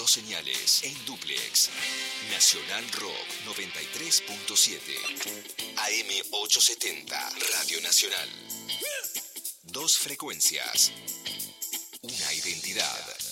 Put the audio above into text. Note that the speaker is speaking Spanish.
dos señales en dúplex. Nacional Rock 93.7. AM 870. Radio Nacional. Dos frecuencias. Una identidad.